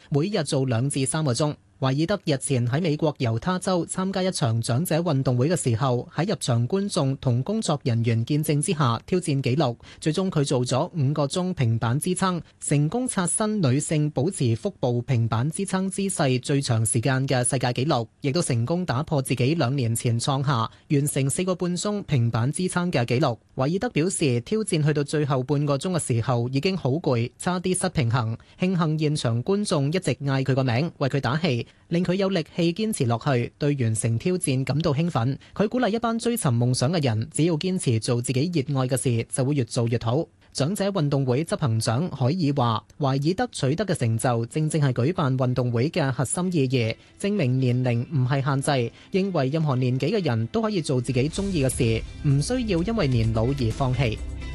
每日做2至3個鐘。懷爾德日前喺美國猶他州參加一場長者運動會嘅時候，喺入場觀眾同工作人員見證之下挑戰紀錄，最終佢做咗5個鐘平板支撐，成功刷新女性保持腹部平板支撐姿勢最長時間嘅世界紀錄，亦都成功打破自己2年前創下完成4個半鐘平板支撐嘅紀錄。懷爾德表示，挑戰去到最後半個鐘嘅時候已經好攰，差啲失平衡，慶幸現場觀眾一直嗌佢個名，為佢打氣，令佢有力氣堅持落去，對完成挑戰感到興奮。佢鼓勵一班追尋夢想嘅人，只要堅持做自己熱愛嘅事，就會越做越好。長者運動會執行長海爾話，懷爾德取得嘅成就正正係舉辦運動會嘅核心意義，證明年齡唔係限制，認為任何年紀嘅人都可以做自己中意嘅事，唔需要因為年老而放棄。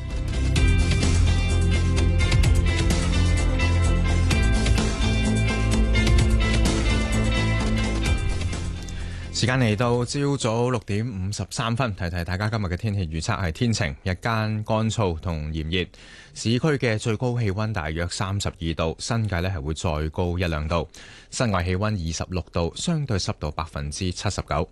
時間嚟到朝早6點53分，提提大家今日嘅天氣預測係天晴，日間乾燥同炎熱，市區嘅最高氣溫大約32度，新界呢係會再高1-2度，室外氣溫26度，相對濕度79%。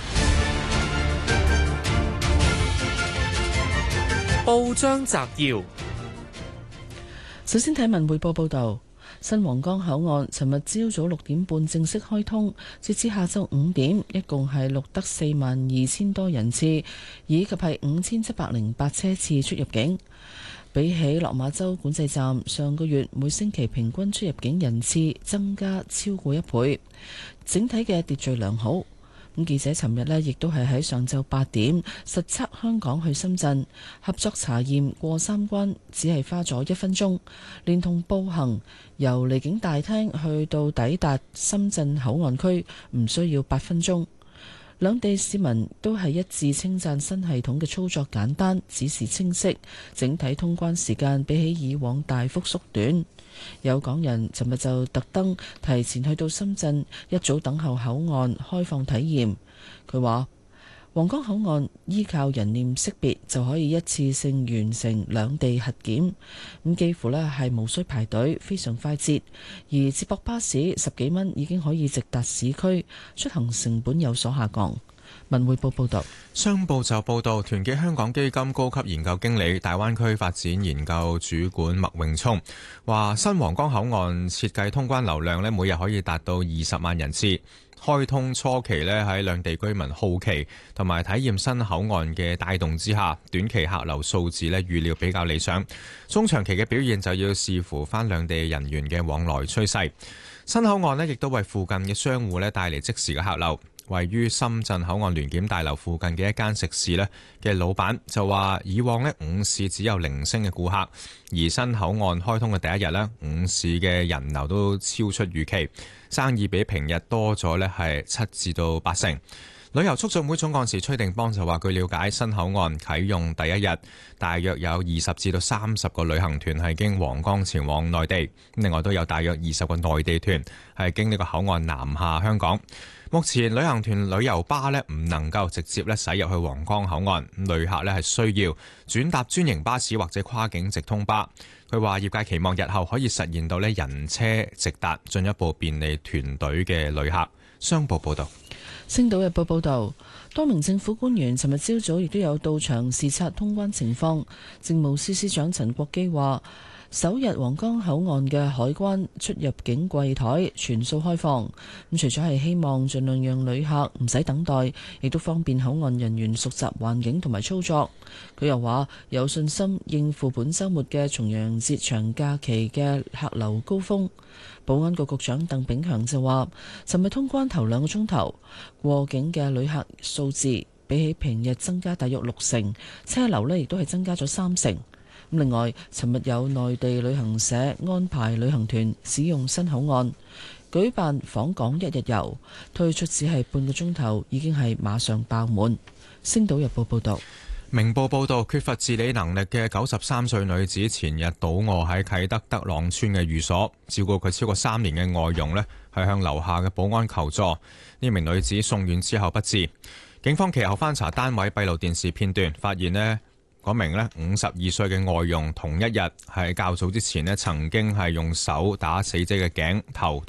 報章摘要， 首先睇文匯報報道。新皇崗口岸尋日朝早6點半正式開通，截至下晝5點，一共係錄得42000多人次，以及係5708車次出入境。比起落馬洲管制站，上個月每星期平均出入境人次增加超過1倍，整體嘅秩序良好。咁記者尋日呢亦都係喺上晝8點實測香港去深圳合作查驗過3關，只係花咗1分鐘，連同步行由離境大廳去到抵達深圳口岸區唔需要8分鐘。兩地市民都係一致稱讚新系統嘅操作簡單，指示清晰，整體通關時間比起以往大幅縮短。有港人尋日就特登提前去到深圳，一早等候口岸開放體驗。佢話皇崗口岸依靠人臉識別就可以一次性完成兩地核檢，咁幾乎呢係無需排隊，非常快捷。而接駁巴士10幾蚊已經可以直達市區，出行成本有所下降。文匯報報道， 商報就報道，團結香港基金高級研究經理、大灣區發展研究主管麥永聰話，新皇崗口岸設計通關流量每日可以達到20萬人次。開通初期喺兩地居民好奇同埋體驗新口岸嘅帶動之下，短期客流數字預料比較理想。中長期嘅表現就要視乎翻兩地人員嘅往來趨勢。新口岸亦都為附近嘅商戶帶嚟即時嘅客流。位於深圳口岸聯檢大樓附近嘅一間食肆嘅老闆就話，以往午市只有0星嘅顧客，而新口岸開通嘅第一日午市嘅人流都超出預期，生意比平日多咗係7至到8成。旅遊促進會總幹事崔定邦就話，據了解，新口岸啟用第一日，大約有20至到30個旅行團係經皇崗前往內地，另外都有大約20個內地團係經呢個口岸南下香港。目前旅行團旅遊巴唔能夠直接駛入去皇崗口岸，旅客係需要轉搭專營巴士或者跨境直通巴。佢話業界期望日後可以實現到人車直達，進一步便利團隊嘅旅客。商報報道。 星島日報報道，多名政府官員尋日朝早亦都有到場視察通關情況。政務司司長陳國基話，首日皇崗口岸嘅海關出入境櫃台全數開放，咁除咗係希望盡量讓旅客唔使等待，亦都方便口岸人員熟習環境同埋操作。佢又話有信心應付本週末嘅重陽節長假期嘅客流高峰。保安局局長鄧炳強就話，尋日通關頭2個鐘頭，過境嘅旅客數字比起平日增加大約6成，車流亦都係增加咗3成。另外，尋日有內地旅行社安排旅行團使用新口岸舉辦訪港1日遊，推出只係半個鐘頭，已經係馬上爆滿。星島日報報道。 明報報道，缺乏自理能力嘅93歲女子前日倒卧喺啟德德朗村嘅寓所，照顧佢超過3年嘅外傭係向樓下嘅保安求助。呢名女子送院之後不治。警方其後翻查單位閉路電視片段，發現嗰名52歲嘅外傭同一日係較早之前曾經係用手打死者嘅頸、頭